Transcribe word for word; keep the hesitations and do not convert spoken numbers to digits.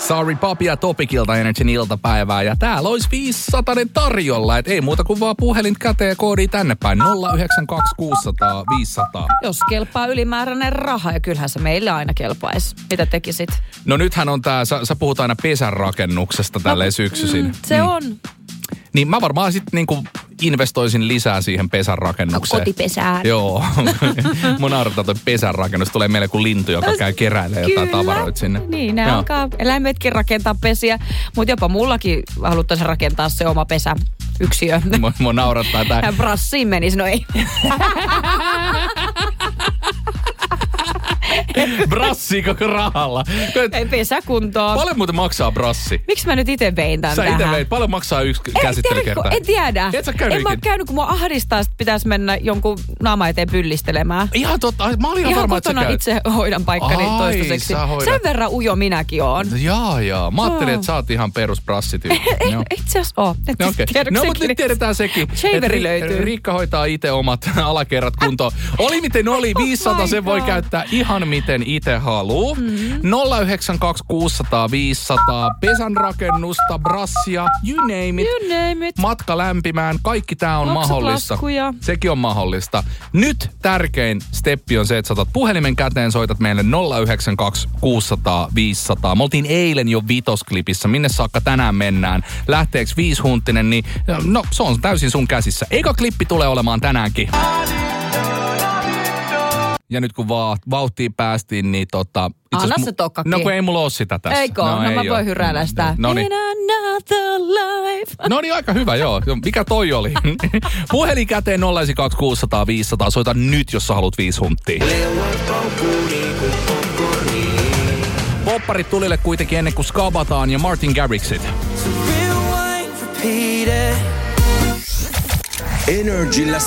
Sorry Papi ja Topikilta Energyn iltapäivää. Ja täällä olisi viisisataa tarjolla. Et ei muuta kuin vaan puhelin käteen ja koodi tänne päin. nolla yhdeksän kaksi kuusi nolla nolla viisi nolla nolla. Jos kelpaa ylimääräinen raha, ja kyllähän se meille aina kelpaisi. Mitä tekisit? No nythän on tää, sä, sä puhut aina pesän rakennuksesta tälleen no, syksyisin. Mm, se mm. on. Niin mä varmaan sitten niinku investoisin lisää siihen pesän rakennukseen. No, kotipesään. Joo. Mun naurattaa toi pesän rakennus. Tulee meille kuin lintu, joka käy keräilemään jotain tavaroita sinne. Niin, nämä alkaa eläimetkin rakentaa pesiä. Mutta jopa mullakin haluttaisiin rakentaa se oma pesä. Yksiö. Mua, mua naurattaa tää. Hän brassiin menisi, no ei. Brassi koko rahalla. Ei pesäkuntoon. Paljon muuten maksaa brassi? Miksi mä nyt ite vein tän Sä tähän? ite veit. Paljon maksaa yksi käsittelykerta? En tiedä. Et sä käynyt En mä käynyt, kun mua ahdistaa, että pitäisi mennä jonkun naama eteen pyllistelemään. Ihan totta. Mä olin ihan, ihan varma, että sä käyt. Itse hoidan paikkani Ai, toistaiseksi. Sen verran ujo minäkin oon. Jaa, jaa. Mä ajattelin, että sä oot ihan perus brassityyppi. Itse asiassa oo. Okay. No, mutta nyt tiedetään sekin. Shaveri löytyy. Riikka hoitaa itse omat alakerrat kuntoon. Oli miten oli, viisisataa sen voi käyttää ihan miten itse haluu. Mm-hmm. nolla yhdeksän kaksi kuusi nolla nolla viisi nolla nolla, pesän rakennusta, brassia, you name it. You name it. Matka lämpimään, kaikki tää on Maksat mahdollista. Laskuja. Sekin on mahdollista. Nyt tärkein steppi on se, että sä otat puhelimen käteen, soitat meille nolla yhdeksän kaksi kuusi nolla nolla viisi nolla nolla. Me oltiin eilen jo vitosklipissä. Minne saakka tänään mennään? Lähteeks viishunttinen, niin no se on täysin sun käsissä. Eka klippi tulee olemaan tänäänkin. Ja nyt kun va- vauhtiin päästiin, niin tota... Anna se tokkakin. No kun ei mulla ole sitä tässä. Eikö? No, no ei mä voin hyräillä sitä. No niin. No niin, aika hyvä, joo. Mikä toi oli? Puhelin käteen nolla yhdeksän kaksi kuusi nolla nolla viisi nolla nolla. Soita nyt, jos sä haluat viisi hunttia. Popparit tulille kuitenkin ennen kuin skabataan ja Martin Garrixit. Energillä